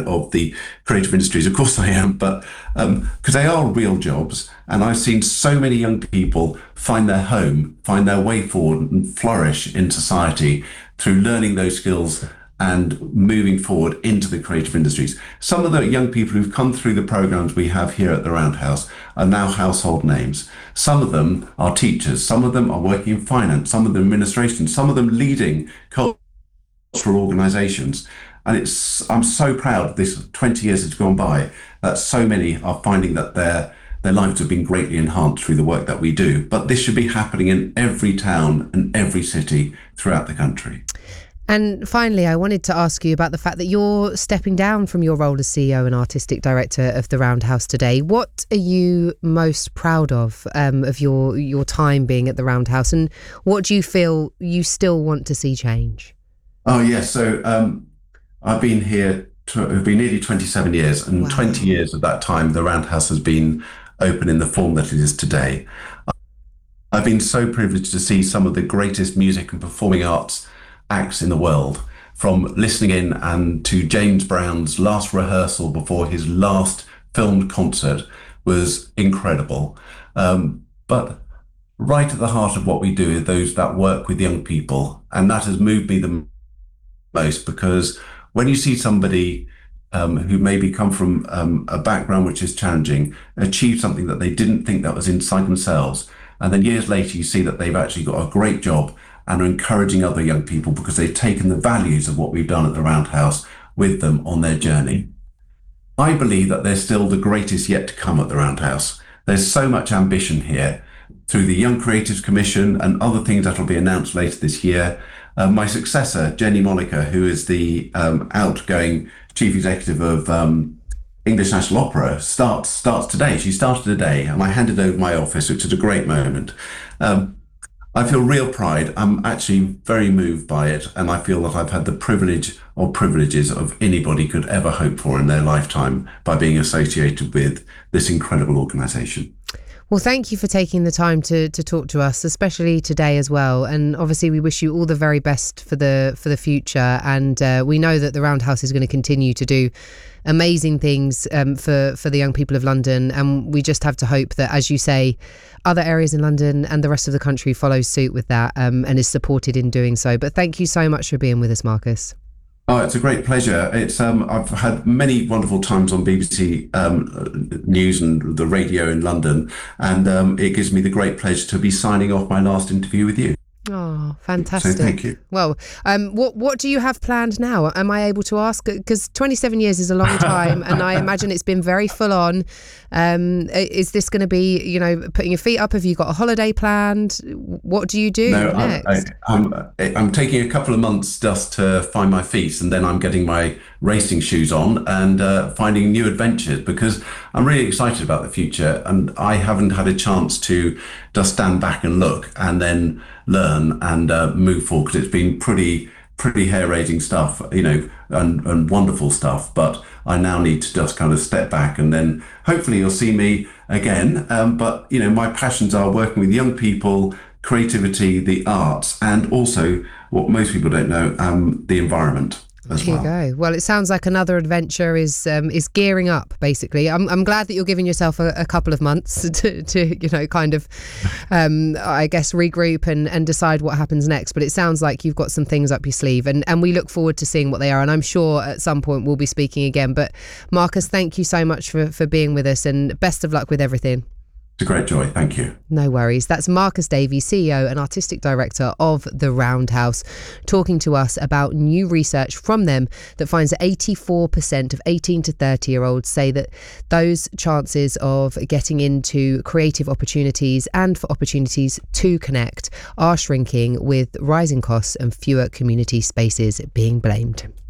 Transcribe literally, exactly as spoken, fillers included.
fan of the creative industries. Of course I am, but um, because they are real jobs. And I've seen so many young people find their home, find their way forward and flourish in society through learning those skills and moving forward into the creative industries. Some of the young people who've come through the programs we have here at the Roundhouse are now household names. Some of them are teachers, some of them are working in finance, some of them administration, some of them leading cultural organisations. And it's I'm so proud this twenty years has gone by that so many are finding that their their lives have been greatly enhanced through the work that we do. But this should be happening in every town and every city throughout the country. And finally, I wanted to ask you about the fact that you're stepping down from your role as C E O and Artistic Director of the Roundhouse today. What are you most proud of, um, of your your time being at the Roundhouse, and what do you feel you still want to see change? Oh, yes. So um, I've been here, to, it's been nearly twenty-seven years, and wow. twenty years of that time, the Roundhouse has been open in the form that it is today. I've been so privileged to see some of the greatest music and performing arts acts in the world, from listening in and to James Brown's last rehearsal before his last filmed concert was incredible. Um, but right at the heart of what we do is those that work with young people, and that has moved me the most, because when you see somebody um, who maybe come from um, a background which is challenging, achieve something that they didn't think that was inside themselves, and then years later you see that they've actually got a great job and are encouraging other young people because they've taken the values of what we've done at the Roundhouse with them on their journey. I believe that there's still the greatest yet to come at the Roundhouse. There's so much ambition here through the Young Creatives Commission and other things that will be announced later this year. Uh, my successor, Jenny Monica, who is the um, outgoing Chief Executive of um, English National Opera, starts starts today. She started today, and I handed over my office, which is a great moment. Um, I feel real pride. I'm actually very moved by it, and I feel that I've had the privilege or privileges of anybody could ever hope for in their lifetime by being associated with this incredible organisation. Well, thank you for taking the time to to talk to us, especially today as well. And obviously, we wish you all the very best for the for the future. And uh, we know that the Roundhouse is going to continue to do amazing things um, for for the young people of London. And we just have to hope that, as you say, other areas in London and the rest of the country follows suit with that um, and is supported in doing so. But thank you so much for being with us, Marcus. Oh, it's a great pleasure. It's um, I've had many wonderful times on B B C um, News and the radio in London, and um, it gives me the great pleasure to be signing off my last interview with you. Oh, fantastic. So thank you. Well, um, what what do you have planned now? Am I able to ask? Because twenty-seven years is a long time, and I imagine it's been very full on. Um, is this going to be, you know, putting your feet up? Have you got a holiday planned? What do you do no, next? I, I, I'm, I'm taking a couple of months just to find my feet, and then I'm getting my racing shoes on and uh, finding new adventures, because I'm really excited about the future, and I haven't had a chance to just stand back and look and then learn and uh, move forward, because it's been pretty pretty hair-raising stuff, you know, and, and wonderful stuff. But I now need to just kind of step back, and then hopefully you'll see me again. Um, but, you know, my passions are working with young people, creativity, the arts, and also what most people don't know, um, the environment. As there well. you go. Well, it sounds like another adventure is um, is gearing up. Basically, I'm I'm glad that you're giving yourself a, a couple of months to, to you know kind of, um, I guess regroup and, and decide what happens next. But it sounds like you've got some things up your sleeve, and, and we look forward to seeing what they are. And I'm sure at some point we'll be speaking again. But Marcus, thank you so much for for being with us, and best of luck with everything. It's a great joy. Thank you. No worries. That's Marcus Davies, C E O and Artistic Director of the Roundhouse, talking to us about new research from them that finds that eighty-four percent of eighteen to thirty year olds say that those chances of getting into creative opportunities and for opportunities to connect are shrinking, with rising costs and fewer community spaces being blamed.